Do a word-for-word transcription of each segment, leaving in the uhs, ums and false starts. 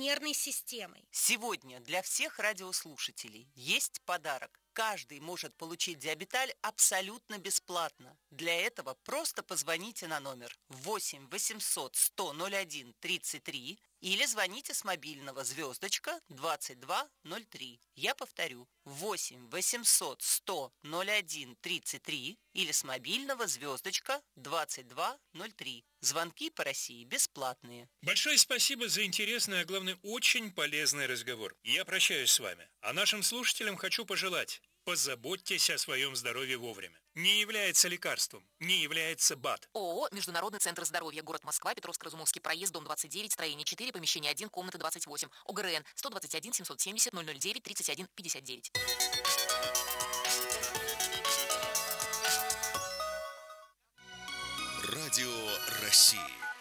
нервной системой. Сегодня для всех радиослушателей есть подарок. Каждый может получить диабеталь абсолютно бесплатно. Для этого просто позвоните на номер восемь восемьсот сто ноль один тридцать три или звоните с мобильного звездочка двадцать два ноль три. Я повторю, восемь восемьсот сто ноль один тридцать три или с мобильного звездочка двадцать два ноль три. Звонки по России бесплатные. Большое спасибо за интересный, а главное, очень полезный разговор. Я прощаюсь с вами. А нашим слушателям хочу пожелать: позаботьтесь о своем здоровье вовремя. Не является лекарством, не является БАД. ООО «Международный центр здоровья», город Москва, Петровско-Разумовский проезд, дом двадцать девять, строение четыре, помещение один, комната двадцать восемь. ОГРН сто двадцать один семьсот семьдесят ноль ноль девять тридцать один пятьдесят девять. Радио России.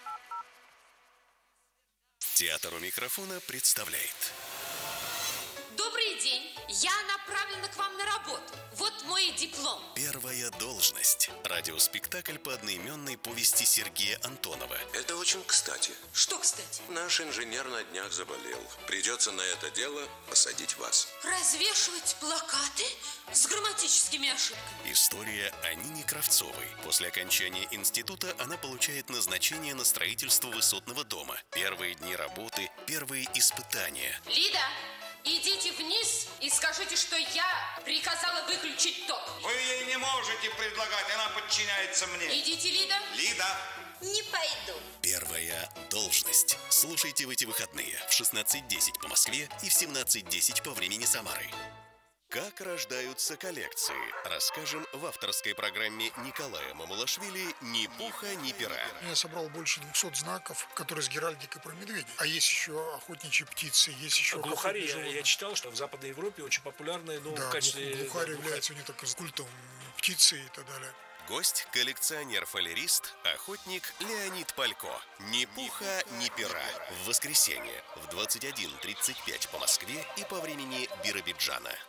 Театр у микрофона представляет. Добрый день, я направлена к вам на работу. Вот мой диплом. Первая должность. Радиоспектакль по одноименной повести Сергея Антонова. Это очень кстати. Что кстати? Наш инженер на днях заболел. Придется на это дело посадить вас. Развешивать плакаты с грамматическими ошибками. История о Нине Кравцовой. После окончания института она получает назначение на строительство высотного дома. Первые дни работы, первые испытания. Лида, идите вниз и скажите, что я приказала выключить ток. Вы ей не можете предлагать, она подчиняется мне. Идите, Лида. Лида. Не пойду. Первая должность. Слушайте в эти выходные в шестнадцать десять по Москве и в семнадцать десять по времени Самары. Как рождаются коллекции, расскажем в авторской программе Николая Мамулашвили «Ни пуха, ни пера». Я собрал больше двухсот знаков, которые с геральдикой про медведя. А есть еще охотничьи птицы, есть еще... Глухари, я, я читал, что в Западной Европе очень популярны, ну, да, в качестве... глухарь да, является у них такой культом птицы и так далее. Гость – коллекционер-фалерист, охотник Леонид Палько. Ни пуха, ни пера. В воскресенье в двадцать один тридцать пять по Москве и по времени Биробиджана.